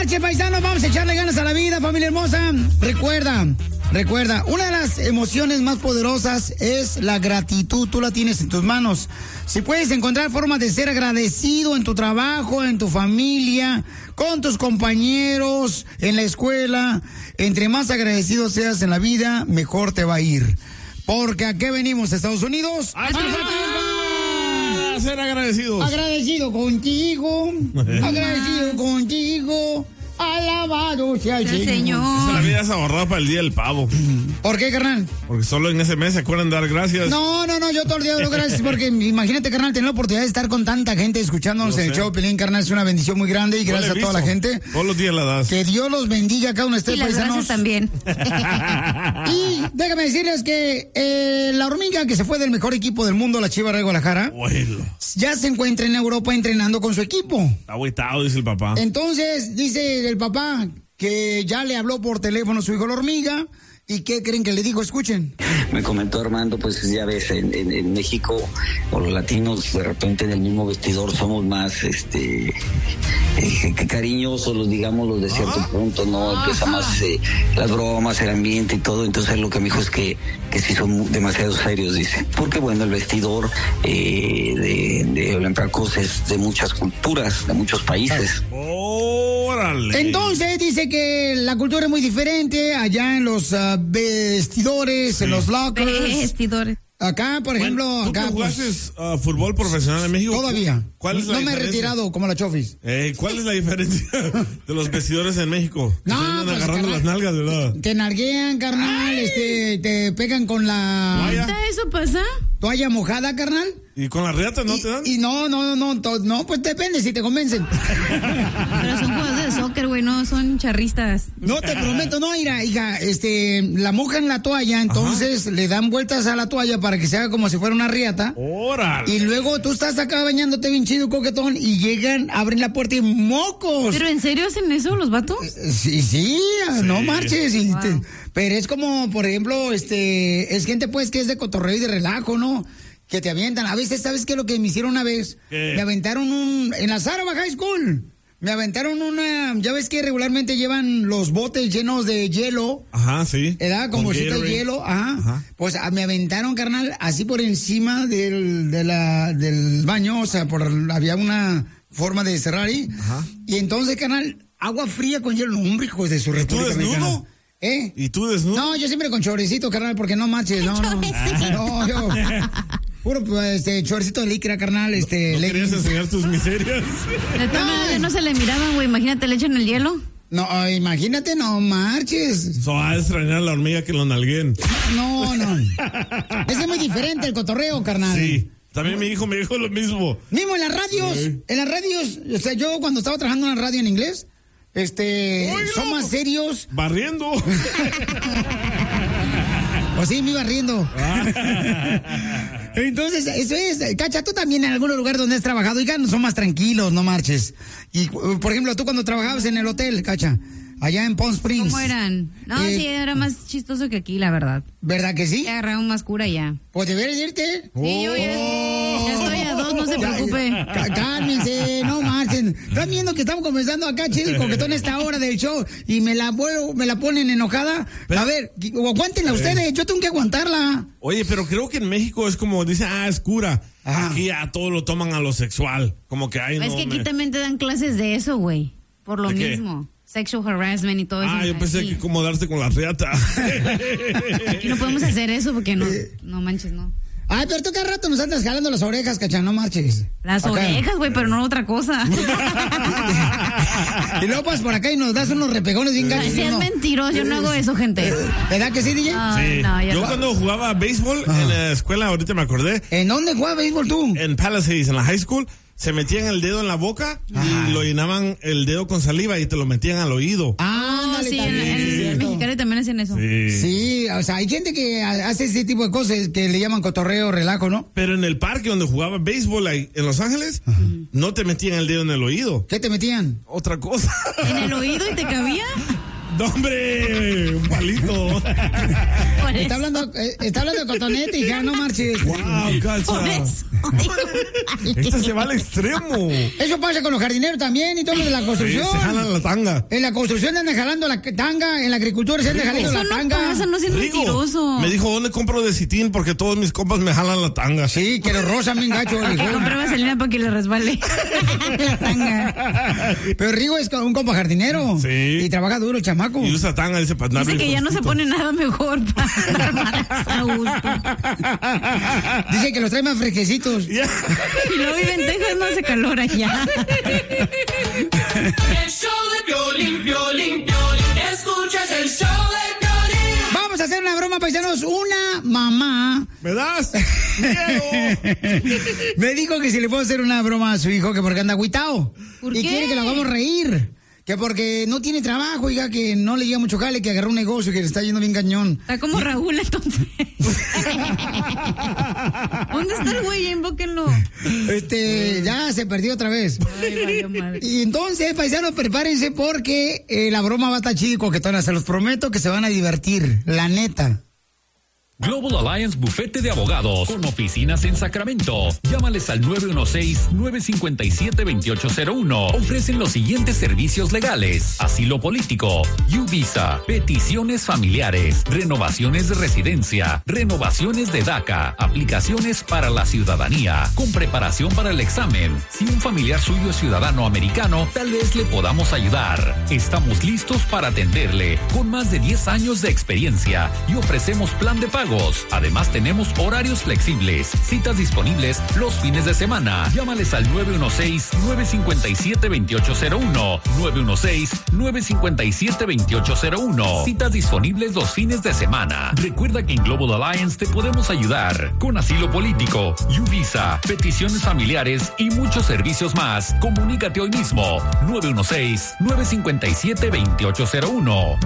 marches, paisanos, vamos a echarle ganas a la vida, familia hermosa. Recuerda, una de las emociones más poderosas es la gratitud. Tú la tienes en tus manos. Si puedes encontrar formas de ser agradecido en tu trabajo, en tu familia, con tus compañeros, en la escuela, entre más agradecido seas en la vida, mejor te va a ir. Porque ¿a qué venimos, Estados Unidos? ¡A ser agradecidos! Agradecido contigo, alabado sea el Señor. La vida es ahorrada para el día del pavo. ¿Por qué, carnal? Porque solo en ese mes se acuerdan de dar gracias. No, yo todo el día doy gracias porque imagínate, carnal, tener la oportunidad de estar con tanta gente escuchándonos en el show Pelín, carnal, es una bendición muy grande y gracias a toda la gente. Todos los días la das. Que Dios los bendiga a cada uno de ustedes, paisanos. Gracias también. Y déjame decirles que la hormiga que se fue del mejor equipo del mundo, la Chivas de Guadalajara, ya se encuentra en Europa entrenando con su equipo. Está agüitado, dice el papá. Entonces, dice el papá que ya le habló por teléfono a su hijo la hormiga. ¿Y qué creen que le dijo? Escuchen. Me comentó Armando, pues ya ves, en México, o los latinos, de repente en el mismo vestidor somos más, cariñosos, digamos, los de cierto punto, ¿no? Empieza más las bromas, el ambiente y todo. Entonces lo que me dijo es que sí son demasiado serios, dice. Porque bueno, el vestidor de Olympiacos es de muchas culturas, de muchos países. ¡Órale! Entonces dice que la cultura es muy diferente allá en los vestidores, en los lockers. Vestidores. Acá, por ejemplo, ¿tú acá. jugaste fútbol profesional en México? Todavía. ¿Cuál es la diferencia? Me he retirado como la Chofis. ¿Cuál es la diferencia de los vestidores en México? No, se andan pues, agarrando carnal, las nalgas, ¿verdad? Te narguean, carnal, te pegan con la... ¿Toalla? ¿Eso pasa? ¿Toalla mojada, carnal? ¿Y con las riatas no te dan? Y no, pues depende si te convencen. Pero son jugadores de soccer, güey, no son charristas. No, te prometo, no, hija, la mojan la toalla, entonces le dan vueltas a la toalla para que se haga como si fuera una riata. ¡Órale! Y luego tú estás acá bañándote bien chido, coquetón, y llegan, abren la puerta y ¡mocos! ¿Pero en serio hacen eso los vatos? Sí, no marches. Wow. Pero es como, por ejemplo, es gente pues que es de cotorreo y de relajo, ¿no? Que te avientan. A veces, ¿sabes qué es lo que me hicieron una vez? ¿Qué? Me aventaron en la Sarva High School. Me aventaron ya ves que regularmente llevan los botes llenos de hielo. Ajá, sí. ¿Verdad? Como si de hielo, ajá. Pues me aventaron, carnal, así por encima del baño, o sea, había una forma de cerrar ahí. Ajá. Y entonces, carnal, agua fría con hielo, hombre, hijos de su República Mexicana. ¿Y tú desnudo? No, yo siempre con chorecito, carnal, porque no marches, no. No, yo... Puro, chorcito de licra, carnal, ¿No querías enseñar tus miserias? De todas maneras no se le miraban, güey, imagínate, le echan el hielo. No, imagínate, no marches. So va a extrañar la hormiga que lo nalguen. No. Ese es muy diferente el cotorreo, carnal. Sí. También mi hijo me dijo lo mismo. Mismo en las radios, o sea, yo cuando estaba trabajando en la radio en inglés, son más serios. Barriendo. Pues sí, me iba riendo. Entonces, eso es. Cacha, tú también en algún lugar donde has trabajado, oigan, son más tranquilos, no marches. Y, por ejemplo, tú cuando trabajabas en el hotel, Cacha, allá en Palm Springs. ¿Cómo eran? No, sí, era más chistoso que aquí, la verdad. ¿Verdad que sí? Agarraron más cura ya. Pues deberes irte. Sí, yo ya estoy a 2, no se preocupe. Cálmense, no marchen. Están viendo que estamos comenzando acá, chido y coquetón, esta hora del show, y me la ponen enojada. A ver, aguántenla ustedes, yo tengo que aguantarla. Oye, pero creo que en México es como dicen, es cura. Ajá. Aquí ya todo lo toman a lo sexual. Como que hay. Es que aquí también te dan clases de eso, güey. Por lo mismo. Sexual harassment y todo eso. Yo pensé que como darse con la riata. Aquí no podemos hacer eso porque no manches, no. Ay, pero tú cada rato nos andas jalando las orejas, Cacha, no marches. Las orejas, güey, pero no otra cosa. Y luego pasas por acá y nos das unos repegones bien gachos. Si es mentiroso, yo no hago eso, gente. ¿Verdad que sí, DJ? Sí. No, yo cuando jugaba béisbol en la escuela, ahorita me acordé. ¿En dónde jugaba béisbol tú? En Palisades, en la high school. Se metían el dedo en la boca y lo llenaban el dedo con saliva y te lo metían al oído. Sí, en Mexicali también hacen eso. Sí, o sea, hay gente que hace ese tipo de cosas que le llaman cotorreo, relajo, ¿no? Pero en el parque donde jugaba béisbol ahí, en Los Ángeles, no te metían el dedo en el oído. ¿Qué te metían? Otra cosa. ¿En el oído y te cabía? No, hombre, un palito. Está hablando de cotonete, hija, no marches. Wow, Cacha. Esto se va al extremo. Eso pasa con los jardineros también y todo lo de la construcción. Sí, se jalan la tanga. En la construcción andan jalando la tanga, en la agricultura se andan jalando la tanga. Eso no es mentiroso. Me dijo, ¿dónde compro de Citín? Porque todos mis compas me jalan la tanga. Sí, que lo rozan bien gacho. Compré vaselina para que le resbale la tanga. Pero Rigo es un compa jardinero. Sí. Y trabaja duro el chamaco. Y usa tanga, dice para andar. Dice que ya no se pone nada mejor para andar más a gusto. Dice que los trae más fresquecitos. Yeah. Y luego vive en Texas, no hace calor allá. El show de Piolín, Piolín, Piolín. Escuchas el show de Piolín. Vamos a hacer una broma, paisanos. Una mamá ¿Me das? Miedo. me dijo que si le puedo hacer una broma a su hijo, que porque anda agüitao. ¿Por y qué? quiere que lo hagamos reír. Que porque no tiene trabajo, oiga, que no le llega mucho jale, que agarró un negocio que le está yendo bien cañón. Está como Raúl, entonces. ¿Dónde está el güey? Invóquenlo. Ya se perdió otra vez. Ay, vaya madre. Y entonces, paisanos, prepárense porque la broma va a estar chida y coquetona. Se los prometo que se van a divertir, la neta. Global Alliance Bufete de Abogados, con oficinas en Sacramento. Llámales al 916-957-2801. Ofrecen los siguientes servicios legales: asilo político, U-Visa, peticiones familiares, renovaciones de residencia, renovaciones de DACA, aplicaciones para la ciudadanía, con preparación para el examen. Si un familiar suyo es ciudadano americano, tal vez le podamos ayudar. Estamos listos para atenderle, con más de 10 años de experiencia, y ofrecemos plan de pago. Además, tenemos horarios flexibles, citas disponibles los fines de semana. Llámales al 916-957-2801. 916-957-2801. Citas disponibles los fines de semana. Recuerda que en Global Alliance te podemos ayudar con asilo político, U-Visa, peticiones familiares y muchos servicios más. Comunícate hoy mismo. 916-957-2801.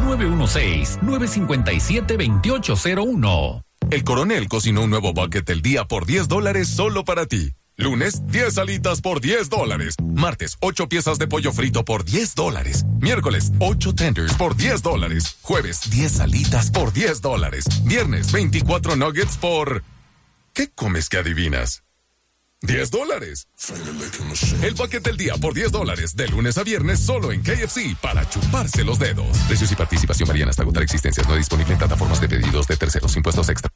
916-957-2801. El Coronel cocinó un nuevo bucket del día por $10 solo para ti. Lunes, 10 alitas por $10. Martes, 8 piezas de pollo frito por $10. Miércoles, 8 tenders por $10. Jueves, 10 alitas por $10. Viernes, 24 nuggets por... ¿Qué comes que adivinas? $10. El bucket del día por $10, de lunes a viernes solo en KFC, para chuparse los dedos. Precios y participación varían hasta agotar existencias. No disponible en plataformas de pedidos de terceros. Impuestos extra.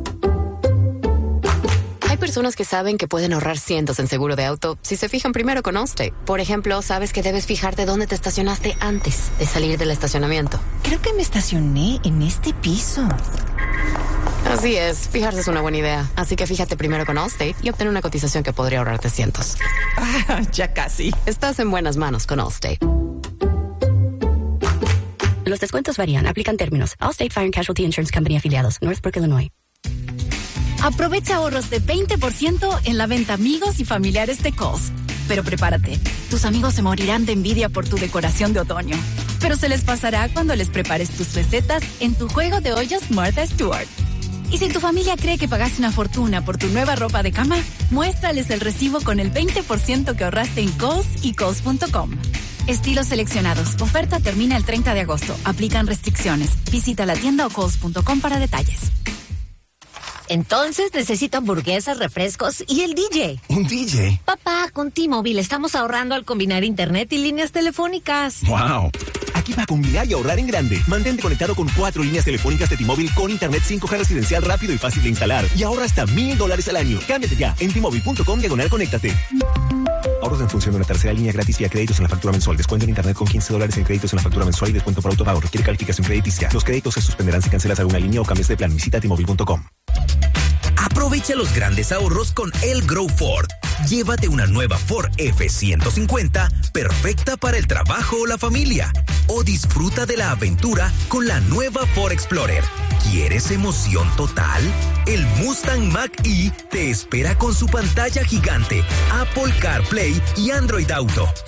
Hay personas que saben que pueden ahorrar cientos en seguro de auto si se fijan primero con Allstate. Por ejemplo, sabes que debes fijarte dónde te estacionaste antes de salir del estacionamiento. Creo que me estacioné en este piso. Así es, fijarse es una buena idea. Así que fíjate primero con Allstate y obtén una cotización que podría ahorrarte cientos. Ah, ya casi. Estás en buenas manos con Allstate. Los descuentos varían, aplican términos. Allstate Fire and Casualty Insurance Company afiliados, Northbrook, Illinois. Aprovecha ahorros de 20% en la venta amigos y familiares de Kohl's. Pero prepárate, tus amigos se morirán de envidia por tu decoración de otoño. Pero se les pasará cuando les prepares tus recetas en tu juego de ollas Martha Stewart. Y si tu familia cree que pagaste una fortuna por tu nueva ropa de cama, muéstrales el recibo con el 20% que ahorraste en Kohl's y Kohl's.com. Estilos seleccionados. Oferta termina el 30 de agosto. Aplican restricciones. Visita la tienda o Kohl's.com para detalles. Entonces necesito hamburguesas, refrescos y el DJ. ¿Un DJ? Papá, con T-Mobile estamos ahorrando al combinar internet y líneas telefónicas. ¡Wow! Aquí va a combinar y ahorrar en grande. Mantente conectado con 4 líneas telefónicas de T-Mobile con internet 5G residencial rápido y fácil de instalar. Y ahorra hasta $1,000 al año. Cámbiate ya en T-Mobile.com/conéctate. Ahorros en función de una tercera línea gratis vía créditos en la factura mensual. Descuento en internet con $15 en créditos en la factura mensual y descuento por autopago. Requiere calificación crediticia. Los créditos se suspenderán si cancelas alguna línea o cambias de plan. Visita T-Mobile.com. Aprovecha los grandes ahorros con El Grow Ford. Llévate una nueva Ford F-150 perfecta para el trabajo o la familia. O disfruta de la aventura con la nueva Ford Explorer. ¿Quieres emoción total? El Mustang Mach-E te espera con su pantalla gigante, Apple CarPlay y Android Auto.